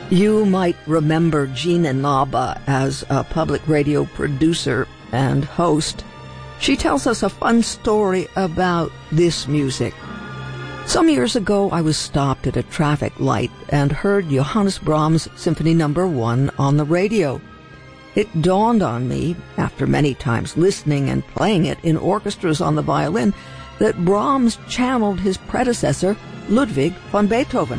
You might remember Gina Naba as a public radio producer and host. She tells us a fun story about this music. Some years ago, I was stopped at a traffic light and heard Johannes Brahms' Symphony No. 1 on the radio. It dawned on me, after many times listening and playing it in orchestras on the violin, that Brahms channeled his predecessor, Ludwig van Beethoven.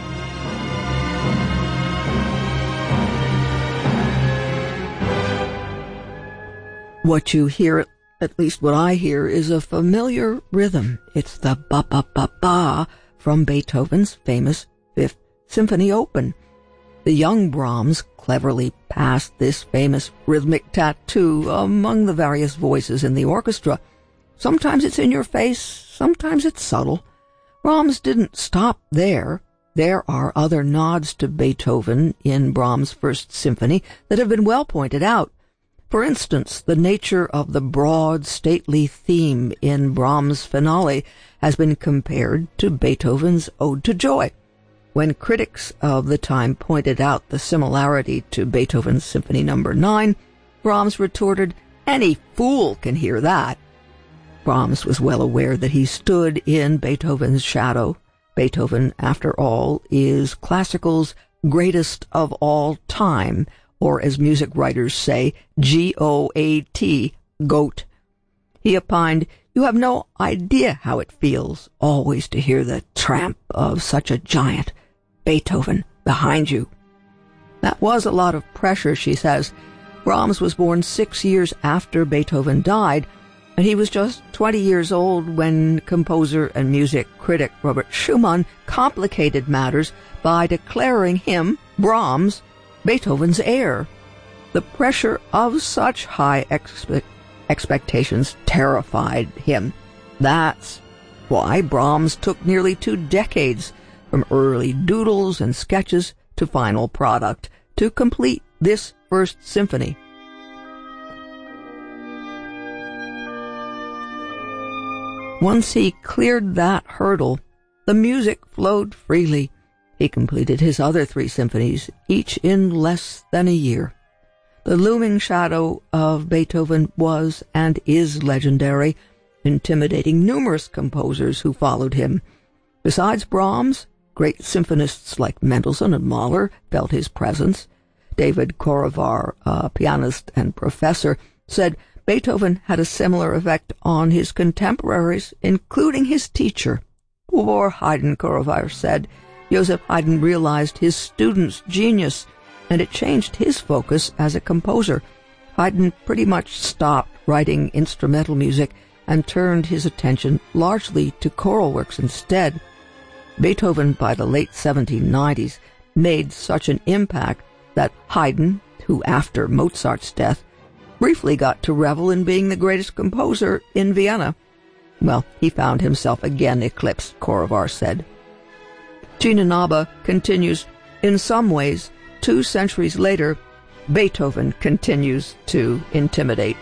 What you hear, at least what I hear, is a familiar rhythm. It's the ba-ba-ba-ba from Beethoven's famous Fifth Symphony Open. The young Brahms cleverly passed this famous rhythmic tattoo among the various voices in the orchestra. Sometimes it's in your face, sometimes it's subtle. Brahms didn't stop there. There are other nods to Beethoven in Brahms' First Symphony that have been well pointed out. For instance, the nature of the broad, stately theme in Brahms' finale has been compared to Beethoven's Ode to Joy. When critics of the time pointed out the similarity to Beethoven's Symphony No. 9, Brahms retorted, "Any fool can hear that." Brahms was well aware that he stood in Beethoven's shadow. Beethoven, after all, is classical's greatest of all time, or as music writers say, G-O-A-T, GOAT. He opined, "You have no idea how it feels always to hear the tramp of such a giant, Beethoven, behind you." That was a lot of pressure, she says. Brahms was born 6 years after Beethoven died, and he was just 20 years old when composer and music critic Robert Schumann complicated matters by declaring him, Brahms, Beethoven's heir. The pressure of such high expectations terrified him. That's why Brahms took nearly 2 decades, from early doodles and sketches to final product, to complete this First Symphony. Once he cleared that hurdle, the music flowed freely. He completed his other 3 symphonies, each in less than a year. The looming shadow of Beethoven was and is legendary, intimidating numerous composers who followed him. Besides Brahms, great symphonists like Mendelssohn and Mahler felt his presence. David Korovar, a pianist and professor, said Beethoven had a similar effect on his contemporaries, including his teacher. Or Haydn, Korovar said, Joseph Haydn realized his student's genius, and it changed his focus as a composer. Haydn pretty much stopped writing instrumental music and turned his attention largely to choral works instead. Beethoven, by the late 1790s, made such an impact that Haydn, who after Mozart's death, briefly got to revel in being the greatest composer in Vienna. Well, he found himself again eclipsed, Korovar said. Gina Naba continues, in some ways, 2 centuries later, Beethoven continues to intimidate.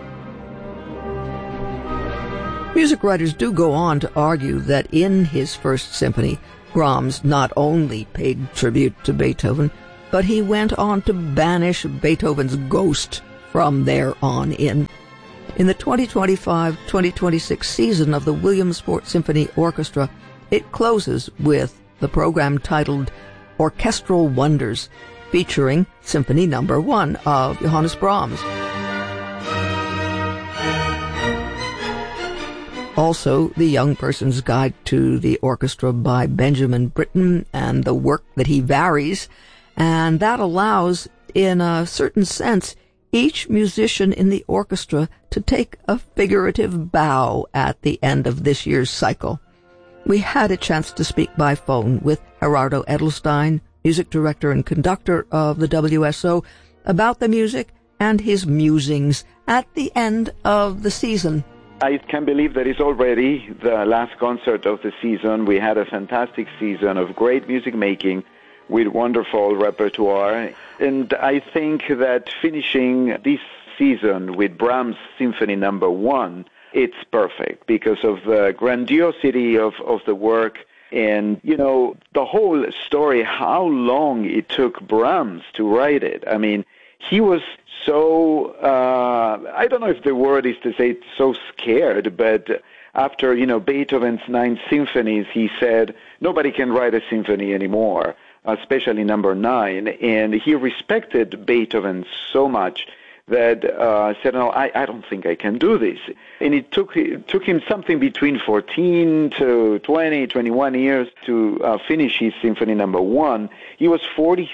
Music writers do go on to argue that in his First Symphony, Brahms not only paid tribute to Beethoven, but he went on to banish Beethoven's ghost from there on in. In the 2025-2026 season of the Williamsport Symphony Orchestra, it closes with the program titled Orchestral Wonders, featuring Symphony No. 1 of Johannes Brahms. Also, The Young Person's Guide to the Orchestra by Benjamin Britten, and the work that he varies, and that allows, in a certain sense, each musician in the orchestra to take a figurative bow at the end of this year's cycle. We had a chance to speak by phone with Gerardo Edelstein, music director and conductor of the WSO, about the music and his musings at the end of the season. I can't believe that it's already the last concert of the season. We had a fantastic season of great music making with wonderful repertoire. And I think that finishing this season with Brahms' Symphony No. 1, it's perfect because of the grandiosity of the work. And, the whole story, how long it took Brahms to write it. I mean, he was so, I don't know if the word is to say so scared, but after, Beethoven's 9 symphonies, he said, nobody can write a symphony anymore, especially number 9. And he respected Beethoven so much that said, no, I don't think I can do this. And it took him something between 14 to 20, 21 years to finish his Symphony Number 1. He was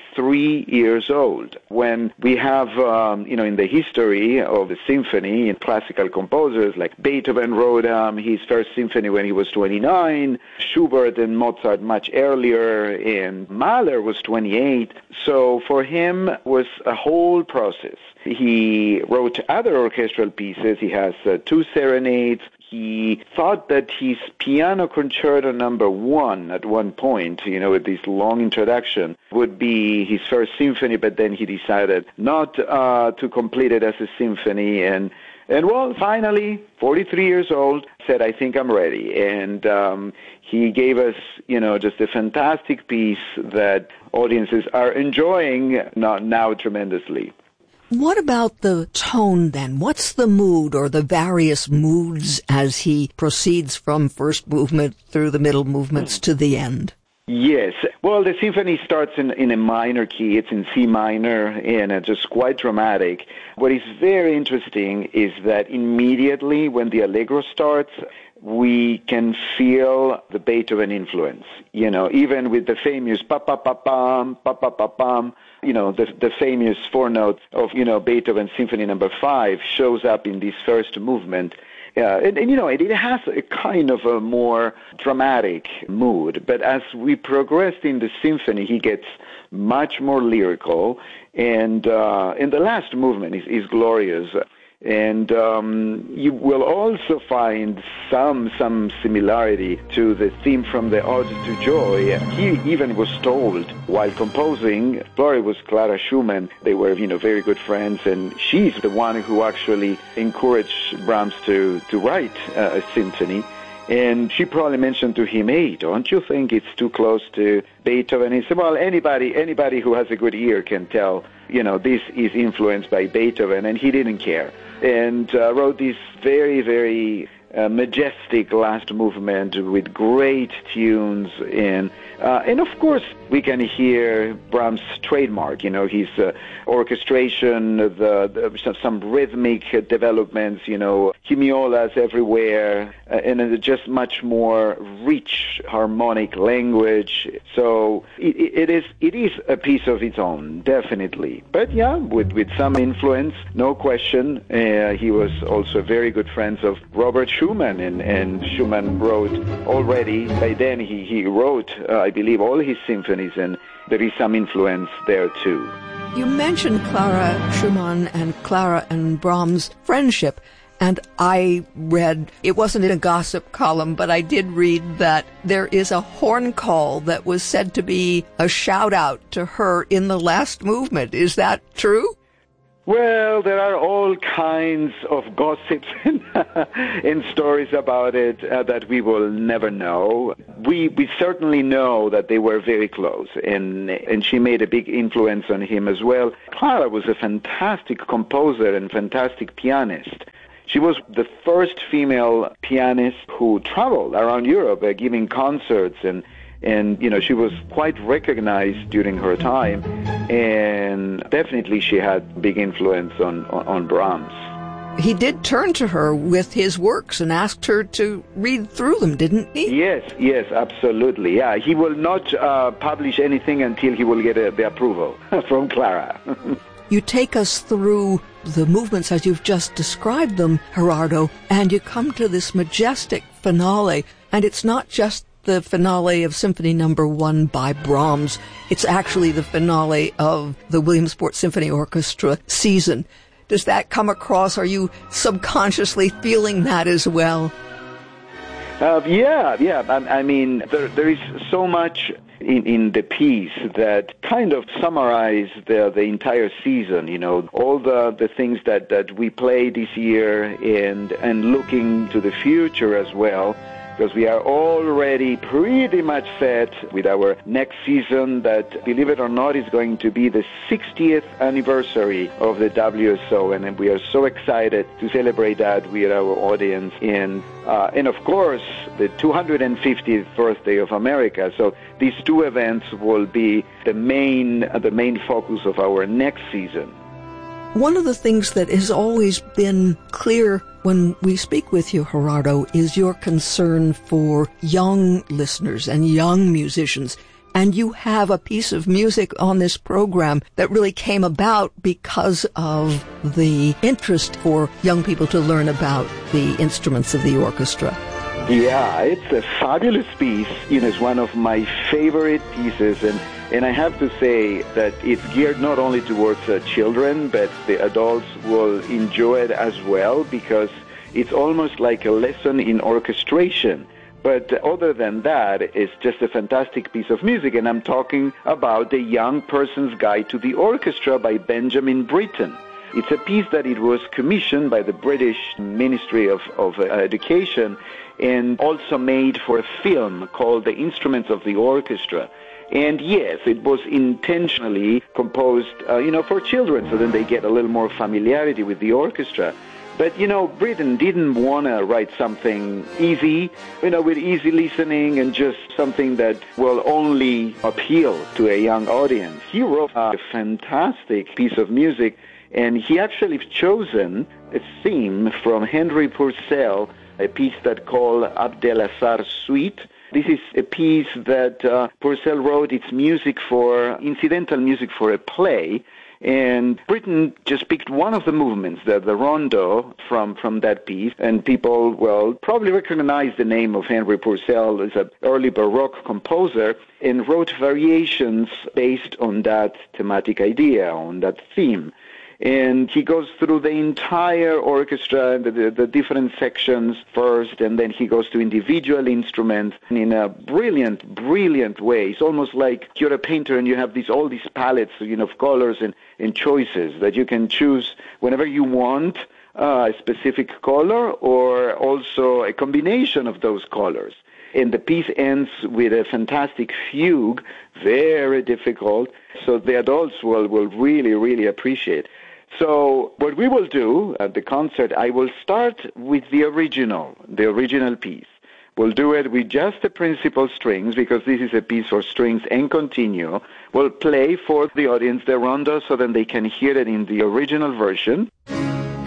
43 years old. When we have, in the history of the symphony, and classical composers like Beethoven wrote his first symphony when he was 29, Schubert and Mozart much earlier, and Mahler was 28. So for him was a whole process. He wrote other orchestral pieces. He has 2 serenades. He thought that his Piano Concerto Number 1 at one point, with this long introduction, would be his first symphony, but then he decided not to complete it as a symphony. And well, finally, 43 years old, said, I think I'm ready. And he gave us, just a fantastic piece that audiences are enjoying now tremendously. What about the tone, then? What's the mood or the various moods as he proceeds from first movement through the middle movements to the end? Yes. Well, the symphony starts in a minor key. It's in C minor, and it's just quite dramatic. What is very interesting is that immediately when the Allegro starts, we can feel the Beethoven influence, even with the famous pa-pa-pa-pam, pa-pa-pa-pam, the famous 4 notes of, Beethoven's Symphony Number 5 shows up in this first movement. And it has a kind of a more dramatic mood, but as we progressed in the symphony, he gets much more lyrical, and the last movement is glorious. And you will also find some similarity to the theme from the Ode to Joy. He even was told while composing, Flori was Clara Schumann, they were, very good friends, and she's the one who actually encouraged Brahms to write a symphony. And she probably mentioned to him, hey, don't you think it's too close to Beethoven? He said, well, anybody who has a good ear can tell, this is influenced by Beethoven, and he didn't care. And wrote this very, very majestic last movement with great tunes. And of course, we can hear Brahms' trademark, his orchestration, some rhythmic developments, hemiolas everywhere, and just much more rich harmonic language. So it is a piece of its own, definitely. But yeah, with some influence, no question. He was also very good friends of Robert Schumann, and Schumann wrote already, by then he wrote, I believe, all his symphonies, and there is some influence there too. You mentioned Clara Schumann and Clara and Brahms' friendship, and I read, it wasn't in a gossip column, but I did read that there is a horn call that was said to be a shout-out to her in the last movement. Is that true? Well, there are all kinds of gossips and stories about it that we will never know. We certainly know that they were very close, and she made a big influence on him as well. Clara was a fantastic composer and fantastic pianist. She was the first female pianist who traveled around Europe giving concerts, and she was quite recognized during her time, and definitely she had big influence on Brahms. He did turn to her with his works and asked her to read through them, didn't he? Yes, absolutely. Yeah, he will not publish anything until he will get the approval from Clara. You take us through the movements as you've just described them, Gerardo, and you come to this majestic finale, and it's not just the finale of Symphony Number 1 by Brahms. It's actually the finale of the Williamsport Symphony Orchestra season. Does that come across? Are you subconsciously feeling that as well? Yeah. I mean, there is so much in the piece that kind of summarize the entire season, all the things that we play this year, and looking to the future as well. because we are already pretty much set with our next season that, believe it or not, is going to be the 60th anniversary of the WSO, and we are so excited to celebrate that with our audience, and of course the 250th birthday of America. So these two events will be the main focus of our next season. One of the things that has always been clear when we speak with you, Gerardo, is your concern for young listeners and young musicians. And you have a piece of music on this program that really came about because of the interest for young people to learn about the instruments of the orchestra. Yeah, it's a fabulous piece. It's one of my favorite pieces, and I have to say that it's geared not only towards children, but the adults will enjoy it as well, because it's almost like a lesson in orchestration. But other than that, it's just a fantastic piece of music, and I'm talking about The Young Person's Guide to the Orchestra by Benjamin Britten. It's a piece that it was commissioned by the British Ministry of Education and also made for a film called The Instruments of the Orchestra. And yes, it was intentionally composed, for children, so then they get a little more familiarity with the orchestra. But, Britten didn't want to write something easy, with easy listening and just something that will only appeal to a young audience. He wrote a fantastic piece of music, and he actually chosen a theme from Henry Purcell, a piece that called Abdel-Azar Suite. This is a piece that Purcell wrote. It's incidental music for a play. And Britten just picked one of the movements, the rondo from that piece, and people will probably recognize the name of Henry Purcell as an early Baroque composer, and wrote variations based on that thematic idea, on that theme. And he goes through the entire orchestra, the different sections first, and then he goes to individual instruments in a brilliant, brilliant way. It's almost like you're a painter and you have all these palettes, of colors and choices that you can choose whenever you want a specific color, or also a combination of those colors. And the piece ends with a fantastic fugue, very difficult, so the adults will really, really appreciate. So what we will do at the concert, I will start with the original piece. We'll do it with just the principal strings, because this is a piece for strings and continuo. We'll play for the audience the rondo so that they can hear it in the original version.